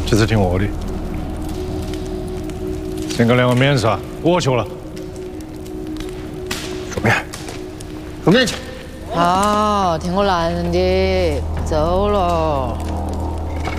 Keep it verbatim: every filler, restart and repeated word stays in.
这次听我的，先给两个面纱过去了。 出面，出面去。 好，听我男人的，走了。